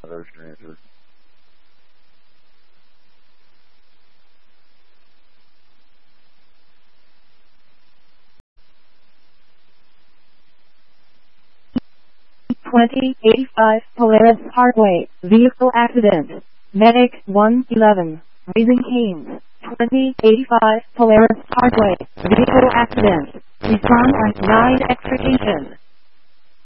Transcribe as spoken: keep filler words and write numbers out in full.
Other stranger. twenty eighty-five Polaris Parkway, vehicle accident. Medic one eleven, raising canes. twenty eighty-five Polaris Parkway, vehicle accident. Respond at nine extrication.